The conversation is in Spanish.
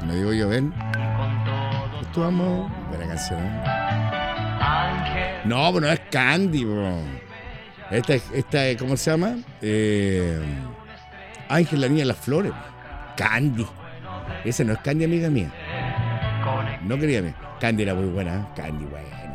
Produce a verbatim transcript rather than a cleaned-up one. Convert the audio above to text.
No digo yo, ven. Tu amor. Buena canción. No, pero no es Candy, bro. Esta, esta, ¿cómo se llama? Eh, Ángel, la niña de las flores. Candy. Esa no es Candy, amiga mía. No quería mí. Candy era muy buena. Candy, buena.